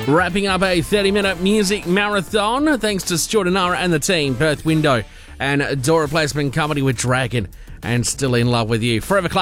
Wrapping up a 30-minute music marathon, thanks to Stuart Anara and the team, Perth Window and door replacement company with Dragon, and Still in Love with You. Forever Classic.